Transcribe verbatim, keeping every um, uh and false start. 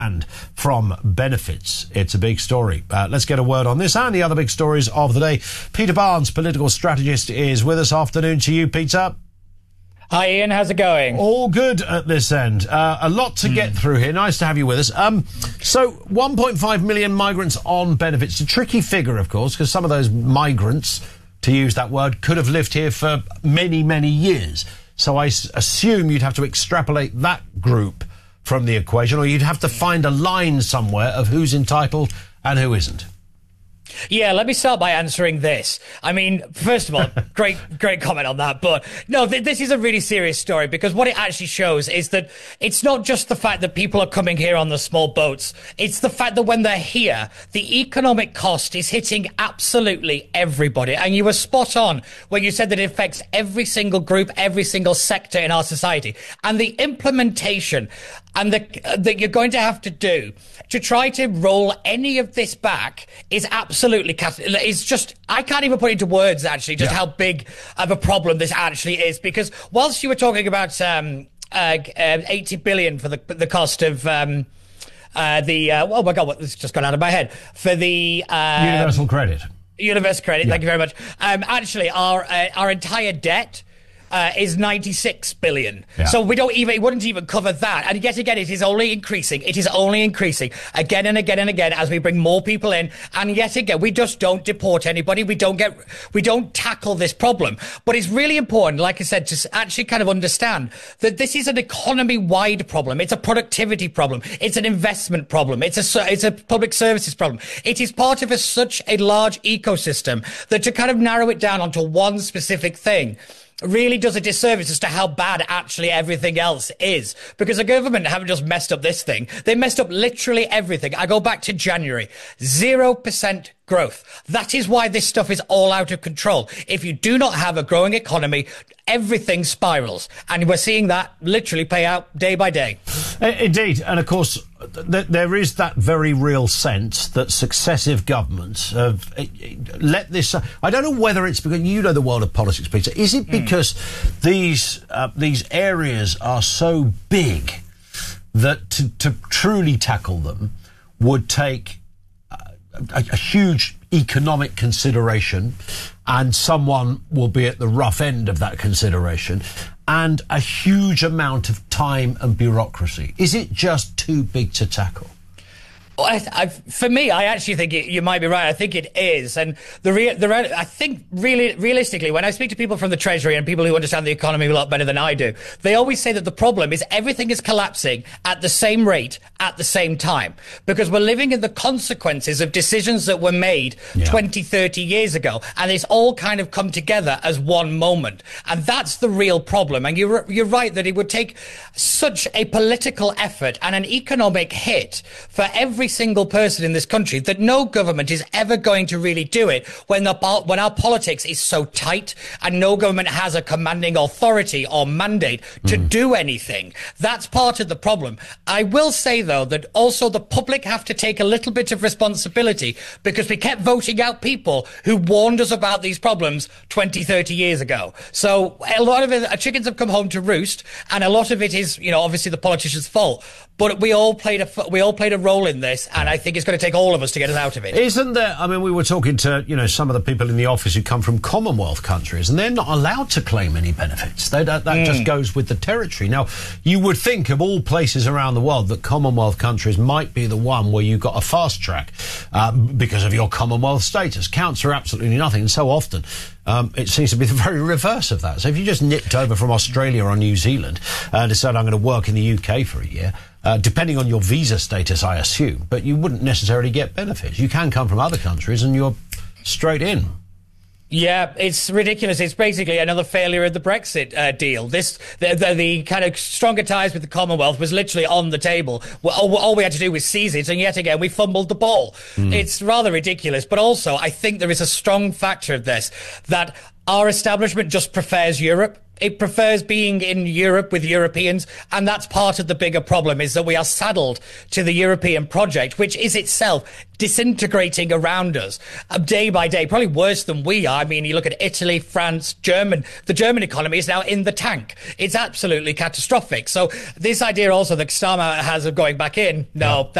and from benefits. It's a big story. Uh, let's get a word on this and the other big stories of the day. Peter Barnes, political strategist, is with us. Afternoon to you, Peter. Hi, Ian. How's it going? All good at this end. Uh, a lot to mm. get through here. Nice to have you with us. Um, so, one point five million migrants on benefits. A tricky figure, of course, because some of those migrants, to use that word, could have lived here for many, many years. So I s- assume you'd have to extrapolate that group from the equation, or you'd have to find a line somewhere of who's entitled and who isn't. Yeah, let me start by answering this. I mean, first of all, great, great comment on that. But no, th- this is a really serious story, because what it actually shows is that it's not just the fact that people are coming here on the small boats. It's the fact that when they're here, the economic cost is hitting absolutely everybody. And you were spot on when you said that it affects every single group, every single sector in our society. And the implementation and the, uh, that you're going to have to do to try to roll any of this back is absolutely, it's just, I can't even put into words, actually, just yeah. how big of a problem this actually is. Because whilst you were talking about um, uh, uh, eighty billion for the the cost of um, uh, the, uh, oh my God, what, this just got out of my head, for the uh, universal credit. Universal credit, yeah. thank you very much. Um, actually, our uh, our entire debt Uh, is ninety-six billion. Yeah. So we don't even, it wouldn't even cover that. And yet again, it is only increasing. It is only increasing again and again and again as we bring more people in. And yet again, we just don't deport anybody. We don't get, we don't tackle this problem. But it's really important, like I said, to actually kind of understand that this is an economy-wide problem. It's a productivity problem. It's an investment problem. It's a, it's a public services problem. It is part of a, such a large ecosystem that to kind of narrow it down onto one specific thing really does a disservice as to how bad actually everything else is. Because the government haven't just messed up this thing. They messed up literally everything. I go back to January. Zero percent growth. That is why this stuff is all out of control. If you do not have a growing economy, everything spirals. And we're seeing that literally play out day by day. Indeed. And of course, th- there is that very real sense that successive governments have uh, let this... Uh, I don't know whether it's because... You know the world of politics, Peter. Is it because mm. these uh, these areas are so big that to, to truly tackle them would take A, a huge economic consideration, and someone will be at the rough end of that consideration, and a huge amount of time and bureaucracy? Is it just too big to tackle? I, I, for me, I actually think it, you might be right. I think it is. And the, rea- the re- I think really, realistically, when I speak to people from the Treasury and people who understand the economy a lot better than I do, they always say that the problem is everything is collapsing at the same rate at the same time, because we're living in the consequences of decisions that were made yeah. twenty, thirty years ago. And it's all kind of come together as one moment. And that's the real problem. And you're, you're right that it would take such a political effort and an economic hit for every single person in this country that no government is ever going to really do it when the when our politics is so tight and no government has a commanding authority or mandate to mm. do anything. That's part of the problem. I will say, though, that also the public have to take a little bit of responsibility, because we kept voting out people who warned us about these problems twenty, thirty years ago. So a lot of it, chickens have come home to roost, and a lot of it is, you know, obviously the politicians' fault. But we all played a we all played a role in this, and I think it's going to take all of us to get us out of it. Isn't there? I mean, we were talking to you know some of the people in the office who come from Commonwealth countries, and they're not allowed to claim any benefits. They, that that mm. just goes with the territory. Now, you would think of all places around the world that Commonwealth countries might be the one where you got a fast track um, because of your Commonwealth status. Counts are absolutely nothing, and so often Um, it seems to be the very reverse of that. So if you just nipped over from Australia or New Zealand and decided I'm going to work in the U K for a year, uh, depending on your visa status, I assume, but you wouldn't necessarily get benefits. You can come from other countries and you're straight in. Yeah, it's ridiculous. It's basically another failure of the Brexit uh, deal. This, the, the, the kind of stronger ties with the Commonwealth was literally on the table. Well, all, all we had to do was seize it, and yet again, we fumbled the ball. Mm. It's rather ridiculous. But also, I think there is a strong factor of this, that our establishment just prefers Europe. It prefers being in Europe with Europeans, and that's part of the bigger problem, is that we are saddled to the European project, which is itself disintegrating around us uh, day by day, probably worse than we are. I mean, you look at Italy, France, German, the German economy is now in the tank. It's absolutely catastrophic. So this idea also that Starmer has of going back in, no, yeah.